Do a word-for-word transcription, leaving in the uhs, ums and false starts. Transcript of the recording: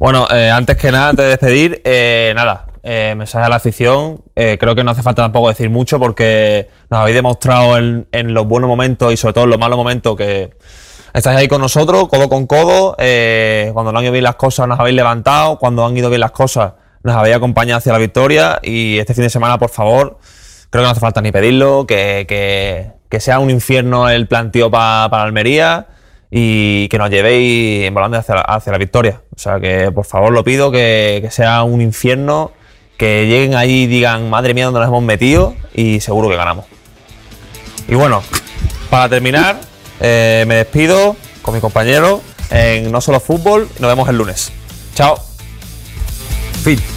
Bueno, eh, antes que nada, antes de despedir, eh, nada, eh, mensaje a la afición. Eh, creo que no hace falta tampoco decir mucho porque nos habéis demostrado en, en los buenos momentos y sobre todo en los malos momentos que estáis ahí con nosotros, codo con codo. Eh, cuando no han ido bien las cosas nos habéis levantado, cuando han ido bien las cosas nos habéis acompañado hacia la victoria y este fin de semana, por favor, creo que no hace falta ni pedirlo, que, que, que sea un infierno el planteo pa, para Almería y que nos llevéis en volante hacia la, hacia la victoria. O sea que por favor lo pido, que, que sea un infierno, que lleguen ahí y digan madre mía dónde nos hemos metido y seguro que ganamos. Y bueno, para terminar, eh, me despido con mi compañero en No Solo Fútbol y nos vemos el lunes. Chao. Fin.